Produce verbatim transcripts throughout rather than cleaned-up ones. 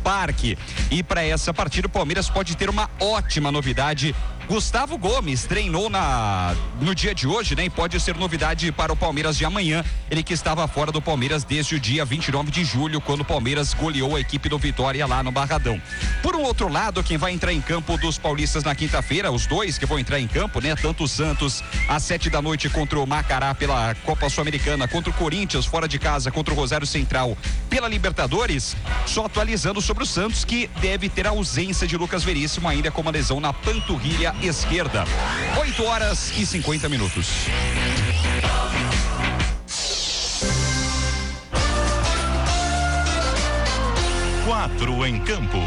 Parque. E para essa partida o Palmeiras pode ter uma ótima novidade. Gustavo Gomes treinou na, no dia de hoje, né? E pode ser novidade para o Palmeiras de amanhã. Ele que estava fora do Palmeiras desde o dia vinte e nove de julho, quando o Palmeiras goleou a equipe do Vitória lá no Barradão. Por um outro lado, quem vai entrar em campo dos paulistas na quinta-feira, os dois que vão entrar em campo, né? Tanto o Santos às sete da noite contra o Macará pela Copa Sul-Americana, contra o Corinthians fora de casa, contra o Rosário Central pela Libertadores. Só atualizando sobre o Santos, que deve ter a ausência de Lucas Veríssimo ainda com uma lesão na panturrilha esquerda. oito horas e cinquenta minutos. Quatro em campo.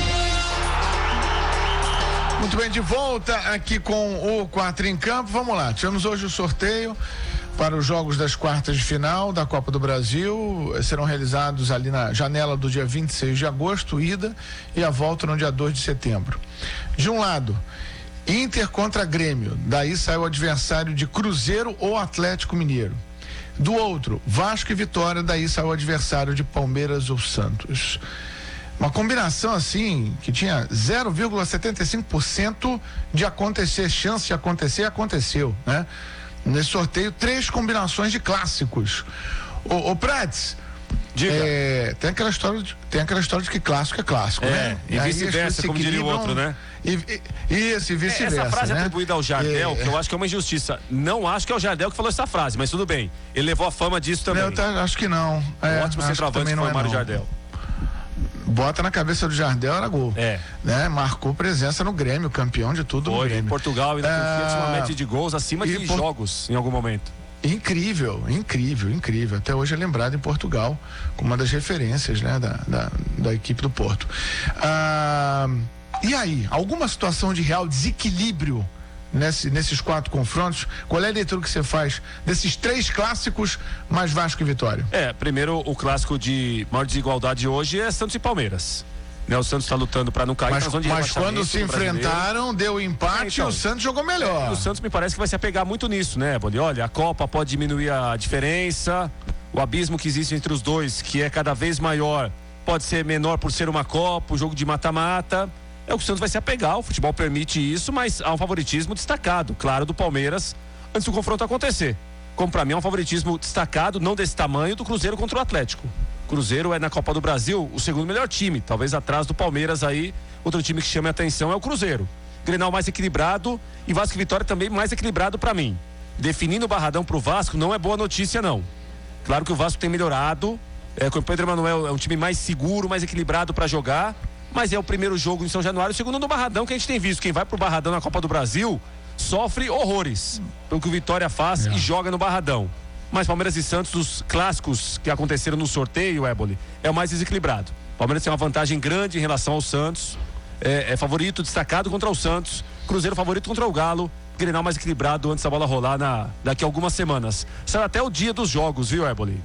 Muito bem, de volta aqui com o Quatro em Campo. Vamos lá, tivemos hoje o sorteio para os jogos das quartas de final da Copa do Brasil. Serão realizados ali na janela do dia vinte e seis de agosto, ida, e a volta no dia dois de setembro. De um lado, Inter contra Grêmio, daí sai o adversário de Cruzeiro ou Atlético Mineiro. Do outro, Vasco e Vitória, daí sai o adversário de Palmeiras ou Santos. Uma combinação assim, que tinha zero vírgula setenta e cinco por cento de acontecer, chance de acontecer, aconteceu, né? Nesse sorteio, três combinações de clássicos. Ô, ô Prates, é, tem aquela história de, tem aquela história de que clássico é clássico, é, né? E, e vice-versa, como diria o outro, né? E, e, isso, e vice-versa. Essa frase né? atribuída ao Jardel, é, que eu acho que é uma injustiça. Não acho que é o Jardel que falou essa frase, mas tudo bem. Ele levou a fama disso também. Eu tá, acho que não. É, um ótimo centroavante foi o Mário Jardel. Bota na cabeça do Jardel, era gol. É. Né? Marcou presença no Grêmio, campeão de tudo foi, no Grêmio. Em Portugal, ainda é... uma média de gols acima de por... jogos em algum momento. Incrível, incrível, incrível. Até hoje é lembrado em Portugal como uma das referências, né, da, da, da equipe do Porto. Ah, e aí, alguma situação de real desequilíbrio nesse, nesses quatro confrontos? Qual é a leitura que você faz desses três clássicos mais Vasco e Vitória? É, primeiro o clássico de maior desigualdade hoje é Santos e Palmeiras. Né, o Santos está lutando para não cair. Mas, de mas quando se enfrentaram, deu empate, é, então, e o Santos jogou melhor. É, o Santos me parece que vai se apegar muito nisso, né, Boli? Olha, a Copa pode diminuir a diferença, o abismo que existe entre os dois, que é cada vez maior, pode ser menor por ser uma Copa, o jogo de mata-mata. É o que o Santos vai se apegar, o futebol permite isso, mas há um favoritismo destacado, claro, do Palmeiras, antes do confronto acontecer. Como para mim é um favoritismo destacado, não desse tamanho, do Cruzeiro contra o Atlético. Cruzeiro é na Copa do Brasil o segundo melhor time, talvez atrás do Palmeiras aí, outro time que chama a atenção é o Cruzeiro. Grenal mais equilibrado e Vasco e Vitória também mais equilibrado para mim. Definindo o Barradão pro Vasco não é boa notícia não. Claro que o Vasco tem melhorado, é, com o Pedro Emanuel é um time mais seguro, mais equilibrado para jogar, mas é o primeiro jogo em São Januário, o segundo no Barradão que a gente tem visto. Quem vai pro Barradão na Copa do Brasil sofre horrores pelo que o Vitória faz é. e joga no Barradão. Mas Palmeiras e Santos, os clássicos que aconteceram no sorteio, Éboli, é o mais desequilibrado. Palmeiras tem uma vantagem grande em relação ao Santos, é, é favorito destacado contra o Santos, Cruzeiro favorito contra o Galo, Grenal mais equilibrado antes da bola rolar na, daqui a algumas semanas. Será até o dia dos jogos, viu, Éboli?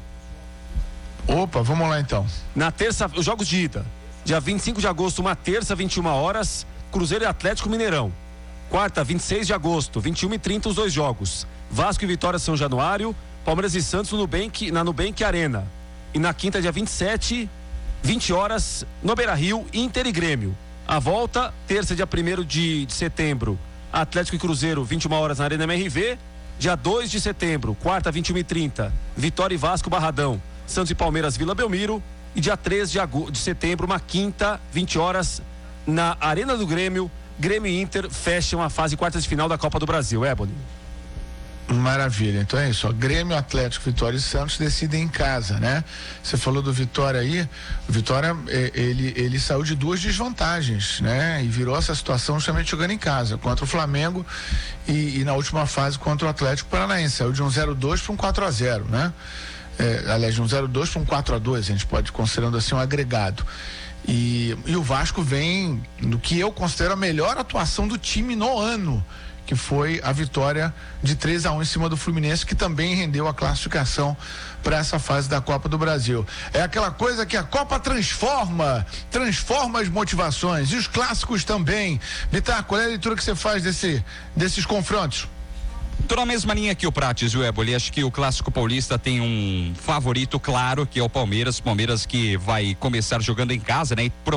Opa, vamos lá então. Na terça, os jogos de ida, dia vinte e cinco de agosto, uma terça, vinte e uma horas, Cruzeiro e Atlético Mineirão. Quarta, vinte e seis de agosto, vinte e uma e trinta os dois jogos. Vasco e Vitória São Januário, Palmeiras e Santos no Nubank, na Nubank Arena. E na quinta, dia vinte e sete, vinte horas, no Beira-Rio, Inter e Grêmio. A volta, terça, dia primeiro de, de setembro, Atlético e Cruzeiro, vinte e uma horas na Arena M R V. Dia dois de setembro, quarta, vinte e uma e trinta, Vitória e Vasco Barradão, Santos e Palmeiras Vila Belmiro. E dia três de, agosto, de setembro, uma quinta, vinte horas, na Arena do Grêmio, Grêmio e Inter fecham a fase quartas de final da Copa do Brasil, Éboli. Maravilha, então é isso, ó. Grêmio, Atlético, Vitória e Santos decidem em casa, né? Você falou do Vitória aí, o Vitória, ele, ele saiu de duas desvantagens, né? E virou essa situação justamente jogando em casa, contra o Flamengo e, e na última fase contra o Atlético Paranaense, saiu de um zero a dois para um quatro a zero, né? É, aliás, de um zero a dois para um quatro a dois, a gente pode considerando assim um agregado. E, e o Vasco vem no que eu considero a melhor atuação do time no ano, que foi a vitória de três a um em cima do Fluminense, que também rendeu a classificação para essa fase da Copa do Brasil. É aquela coisa que a Copa transforma, transforma as motivações, e os clássicos também. Vitar, qual é a leitura que você faz desse, desses confrontos? Tô na mesma linha que o Prates, o Éboli. Acho que o Clássico Paulista tem um favorito claro, que é o Palmeiras. Palmeiras que vai começar jogando em casa, né? E